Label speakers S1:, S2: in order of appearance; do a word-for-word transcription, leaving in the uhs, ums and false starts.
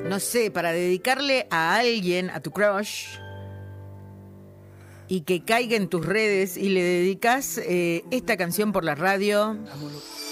S1: no sé, para dedicarle a alguien, a tu crush, y que caiga en tus redes y le dedicas eh, esta canción por la radio.